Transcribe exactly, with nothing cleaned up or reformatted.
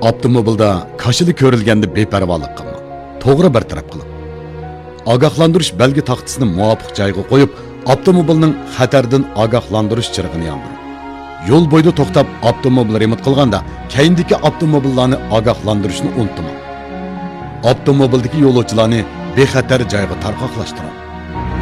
Avtomobilda kaşılı ko'rilganda beparvolik qilma. To'g'ri bartaraf qilib. Ogohlantirish belgi taxtasini muvofiq joyga qo'yib, avtomobilning xatardan ogohlantirish chirig'ini yondiring. Yo'l bo'yida to'xtab avtomobil remont qilganda, keyindagi avtomobillarni ogohlantirishni unutmang. Avtomobildagi yo'lovchilarni bexatar joyga tarqoqlashtiring.